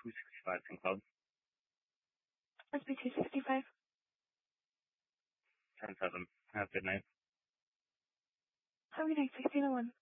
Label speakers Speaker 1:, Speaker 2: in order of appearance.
Speaker 1: 265 St. Cloud.
Speaker 2: SB265.
Speaker 1: 10-7. Have a good night.
Speaker 2: Have a good night, 1601.